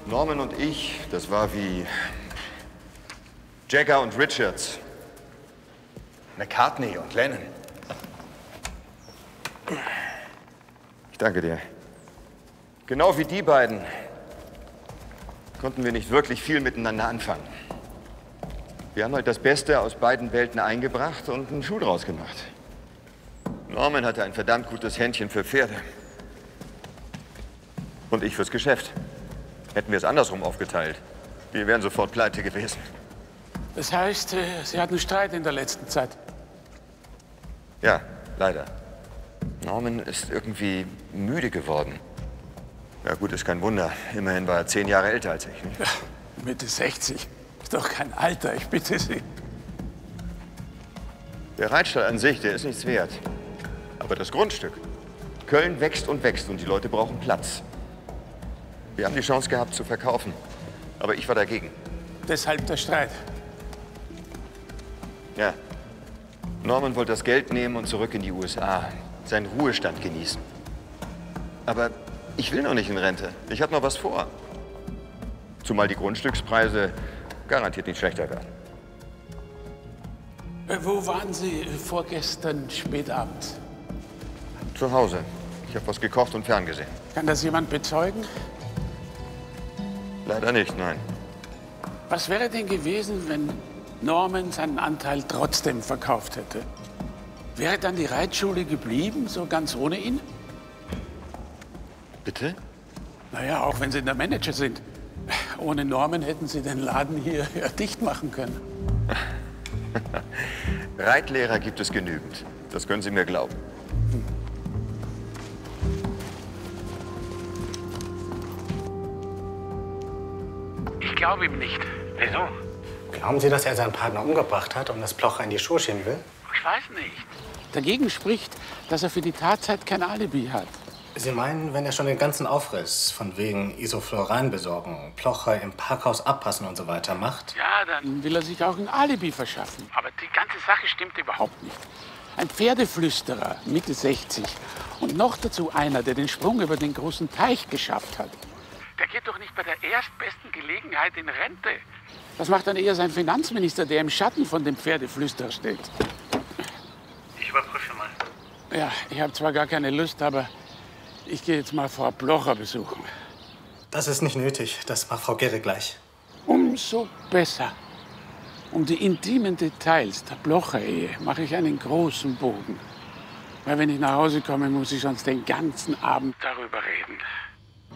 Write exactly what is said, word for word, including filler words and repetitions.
Norman und ich, das war wie Jagger und Richards. McCartney und Lennon. Ich danke dir. Genau wie die beiden konnten wir nicht wirklich viel miteinander anfangen. Wir haben halt das Beste aus beiden Welten eingebracht und einen Schuh draus gemacht. Norman hatte ein verdammt gutes Händchen für Pferde. Und ich fürs Geschäft. Hätten wir es andersrum aufgeteilt, wir wären sofort pleite gewesen. Das heißt, Sie hatten Streit in der letzten Zeit? Ja, leider. Norman ist irgendwie müde geworden. Ja gut, ist kein Wunder. Immerhin war er zehn Jahre älter als ich. Nicht? Ja, Mitte sechzig. Ist doch kein Alter, ich bitte Sie. Der Reitstall an sich, der ist nichts wert. Aber das Grundstück. Köln wächst und wächst und die Leute brauchen Platz. Wir haben die Chance gehabt zu verkaufen. Aber ich war dagegen. Deshalb der Streit. Ja. Norman wollte das Geld nehmen und zurück in die U S A. Seinen Ruhestand genießen. Aber ich will noch nicht in Rente. Ich habe noch was vor. Zumal die Grundstückspreise garantiert nicht schlechter werden. Äh, Wo waren Sie vorgestern spätabend? Zu Hause. Ich habe was gekocht und ferngesehen. Kann das jemand bezeugen? Leider nicht, nein. Was wäre denn gewesen, wenn Norman seinen Anteil trotzdem verkauft hätte? Wäre dann die Reitschule geblieben, so ganz ohne ihn? Bitte? Naja, auch wenn Sie der Manager sind. Ohne Norman hätten Sie den Laden hier ja dicht machen können. Reitlehrer gibt es genügend. Das können Sie mir glauben. Ich glaube ihm nicht. Wieso? Glauben Sie, dass er seinen Partner umgebracht hat und das Plocher in die Schuhe schieben will? Ich weiß nicht. Dagegen spricht, dass er für die Tatzeit kein Alibi hat. Sie meinen, wenn er schon den ganzen Aufriss von wegen Isofloran besorgen, Plocher im Parkhaus abpassen und so weiter macht? Ja, dann will er sich auch ein Alibi verschaffen. Aber die ganze Sache stimmt überhaupt nicht. Ein Pferdeflüsterer, Mitte sechzig. Und noch dazu einer, der den Sprung über den großen Teich geschafft hat. Der geht doch nicht bei der erstbesten Gelegenheit in Rente. Das macht dann eher sein Finanzminister, der im Schatten von dem Pferdeflüsterer steht. Ich überprüfe mal. Ja, ich habe zwar gar keine Lust, aber ich gehe jetzt mal Frau Blocher besuchen. Das ist nicht nötig. Das macht Frau Gerre gleich. Umso besser. Um die intimen Details der Blocher-Ehe mache ich einen großen Bogen. Weil wenn ich nach Hause komme, muss ich sonst den ganzen Abend darüber reden.